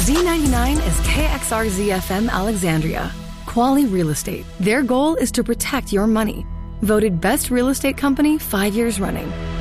Z99 is KXRZ FM Alexandria. Quali Real Estate. Their goal is to protect your money. Voted Best Real Estate Company 5 years running.